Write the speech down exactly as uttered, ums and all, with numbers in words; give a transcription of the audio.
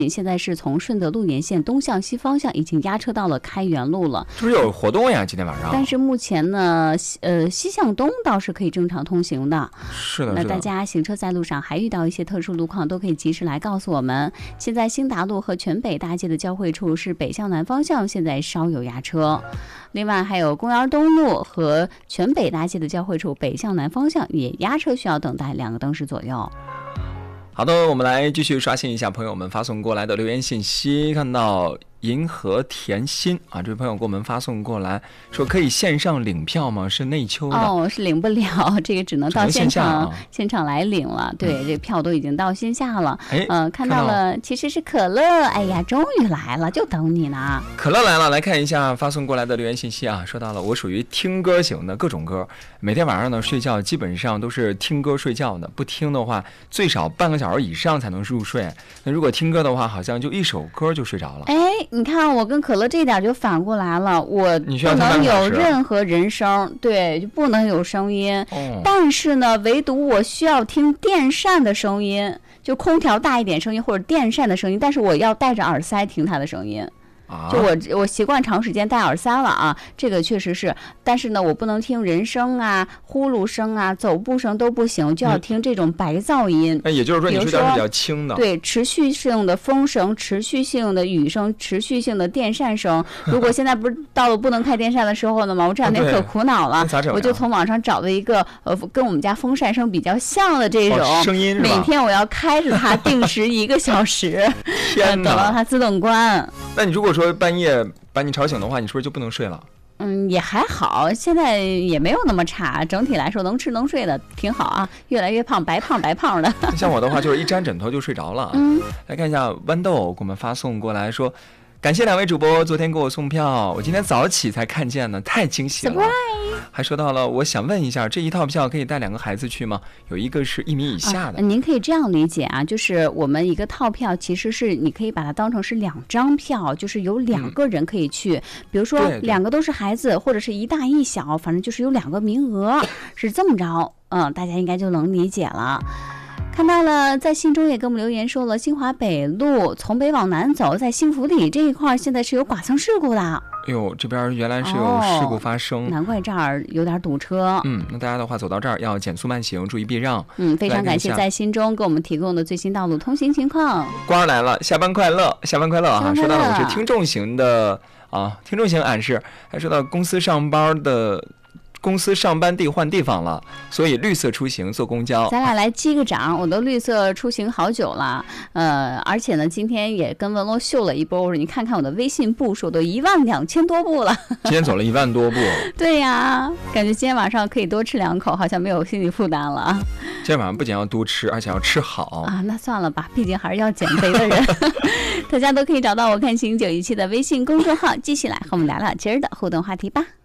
现在是从顺德路沿线东向西方向已经压车到了开元路了， 是不是有活动呀？今天晚上？ 但是目前呢，呃，西向东倒是可以正常通行的。 是的， 那大家行车在路上还遇到一些特殊路况，都可以及时来告诉我们。现在兴达路和全北大街的交汇处是北向南方向，现在稍有压车。另外还有公园东路和全北大街的交汇处北向南方向也压车，需要等待两个灯时左右。 好的，我们来继续刷新一下朋友们发送过来的留言信息。看到银河甜心啊，这位朋友给我们发送过来说，可以线上领票吗？是内丘的哦，是领不了，这个只能到现场现、啊、 现场来领了。对、嗯，这票都已经到线下了。 哎， 嗯、呃，看到了，其实是可乐。哎呀，终于来了，就等你呢。 可乐来了，来看一下发送过来的留言信息啊。说到了，我属于听歌型的，各种歌，每天晚上呢睡觉基本上都是听歌睡觉的，不听的话最少半个小时以上才能入睡。那如果听歌的话，好像就一首歌就睡着了。 哎，你看我跟可乐这点就反过来了，我不能有任何人声，对，就不能有声音、哦、但是呢唯独我需要听电扇的声音，就空调大一点声音或者电扇的声音，但是我要戴着耳塞听它的声音。就我我习惯长时间戴耳塞了啊，这个确实是，但是呢，我不能听人声啊、呼噜声啊、走步声都不行，就要听这种白噪音。 那、嗯、也就是说，你睡觉是比较轻的。 对，持续性的风声、持续性的雨声、持续性的电扇声。如果现在不是到了不能开电扇的时候呢吗？我这两天可苦恼了，我就从网上找了一个呃跟我们家风扇声比较像的这种、 哦、声音， 每天我要开着它定时一个小时， 天哪， 等到它自动关。 那你如果说说半夜把你吵醒的话，你是不是就不能睡了？ 嗯，也还好，现在也没有那么差，整体来说能吃能睡的挺好啊，越来越胖，白胖白胖的。 像我的话，就是一沾枕头就睡着了。 嗯， 来看一下豌豆给我们发送过来说，感谢两位主播昨天给我送票，我今天早起才看见呢，太惊喜了。还说到了，我想问一下，这一套票可以带两个孩子去吗？有一个是一米以下的、 啊、您可以这样理解啊，就是我们一个套票其实是你可以把它当成是两张票，就是有两个人可以去、嗯、比如说两个都是孩子，或者是一大一小，反正就是有两个名额，是这么着。嗯，大家应该就能理解了。看到了，在信中也给我们留言说了，新华北路从北往南走，在幸福里这一块现在是有剐蹭事故的。 哎呦，这边原来是有事故发生、哦、 难怪这儿有点堵车。 嗯，那大家的话走到这儿要减速慢行，注意避让。 嗯，非常感谢在信中给我们提供的最新道路通行情况。 官儿来了，下班快乐，下班快乐啊！说到了我是听众型的啊，听众型暗示，还说到公司上班的。公司上班地换地方了，所以绿色出行坐公交。 咱俩来击个掌，我都绿色出行好久了，呃，而且呢，今天也跟文罗秀了一波。我说你看看我的微信步数，都一万两千多步了。 今天走了一万多步。 对呀，感觉今天晚上可以多吃两口，好像没有心理负担了。 今天晚上不仅要多吃，而且要吃好啊。那算了吧，毕竟还是要减肥的人。大家都可以找到我看行九一七的微信公众号，继续来和我们聊聊今儿的互动话题吧。